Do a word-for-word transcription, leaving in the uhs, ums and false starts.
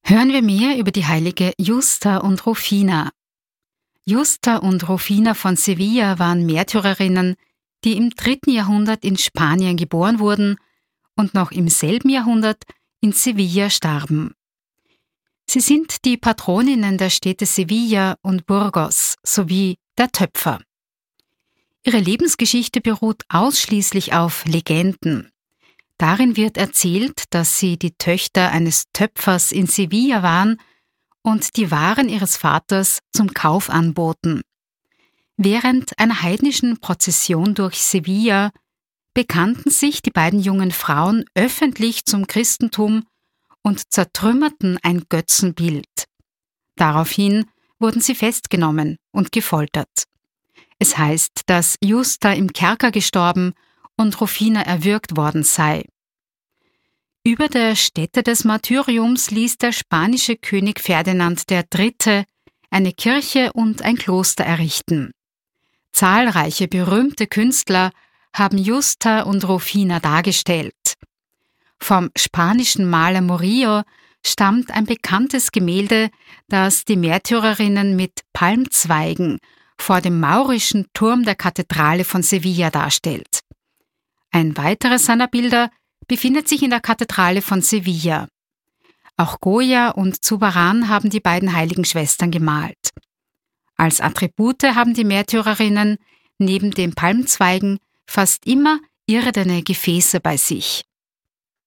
Hören wir mehr über die Heilige Justa und Rufina. Justa und Rufina von Sevilla waren Märtyrerinnen, die im dritten Jahrhundert in Spanien geboren wurden und noch im selben Jahrhundert in Sevilla starben. Sie sind die Patroninnen der Städte Sevilla und Burgos sowie der Töpfer. Ihre Lebensgeschichte beruht ausschließlich auf Legenden. Darin wird erzählt, dass sie die Töchter eines Töpfers in Sevilla waren und die Waren ihres Vaters zum Kauf anboten. Während einer heidnischen Prozession durch Sevilla bekannten sich die beiden jungen Frauen öffentlich zum Christentum und zertrümmerten ein Götzenbild. Daraufhin wurden sie festgenommen und gefoltert. Es heißt, dass Justa im Kerker gestorben und Rufina erwürgt worden sei. Über der Stätte des Martyriums ließ der spanische König Ferdinand der Dritte eine Kirche und ein Kloster errichten. Zahlreiche berühmte Künstler haben Justa und Rufina dargestellt. Vom spanischen Maler Murillo stammt ein bekanntes Gemälde, das die Märtyrerinnen mit Palmzweigen vor dem maurischen Turm der Kathedrale von Sevilla darstellt. Ein weiteres seiner Bilder befindet sich in der Kathedrale von Sevilla. Auch Goya und Zurbarán haben die beiden heiligen Schwestern gemalt. Als Attribute haben die Märtyrerinnen neben den Palmzweigen fast immer irdene Gefäße bei sich.